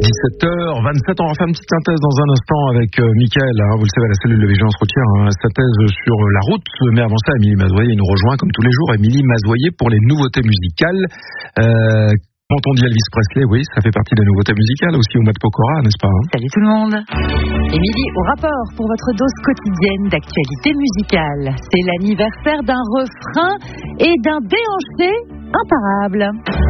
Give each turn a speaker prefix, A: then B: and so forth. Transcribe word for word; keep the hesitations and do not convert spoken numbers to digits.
A: dix-sept heures vingt-sept, on va faire une petite synthèse dans un instant avec euh, Mickaël, hein, vous le savez, la cellule de vigilance routière, hein, synthèse sur la route, mais avant ça, Émilie Mazoyer nous rejoint comme tous les jours. Émilie Mazoyer pour les nouveautés musicales. Euh, quand on dit Elvis Presley, oui, ça fait partie des nouveautés musicales aussi au Mat Pokora, n'est-ce pas, hein?
B: Salut tout le monde. Émilie, au rapport pour votre dose quotidienne d'actualité musicale. C'est l'anniversaire d'un refrain et d'un déhanché imparable.